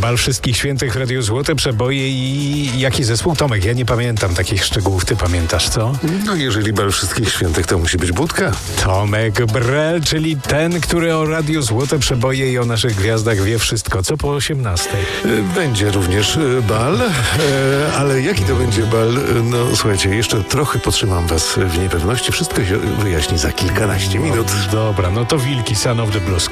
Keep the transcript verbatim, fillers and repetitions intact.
Bal Wszystkich Świętych w Radiu Złote Przeboje i jaki zespół? Tomek, ja nie pamiętam takich szczegółów. Ty pamiętasz, co? No jeżeli Bal Wszystkich Świętych, to musi być Budka. Tomek Brel, czyli ten, który o Radiu Złote Przeboje i o naszych gwiazdach wie wszystko. Co po osiemnastej? Będzie również bal, ale jaki to będzie bal? No słuchajcie, jeszcze trochę potrzymam was w niepewności. Wszystko się wyjaśni za kilkanaście minut. Dobra, no to Wilki, Son of the Blues.